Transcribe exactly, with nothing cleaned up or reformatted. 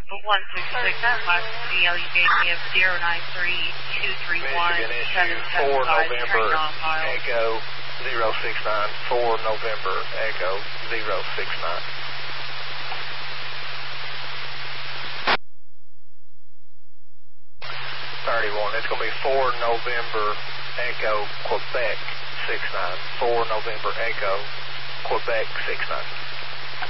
one six six five C L, you gave me a zero nine three two three one seven seven five train on file. Echo zero six nine, four November Echo zero six nine. thirty-one, it's going to be four November Echo Quebec six nine, four November Echo Quebec six nine.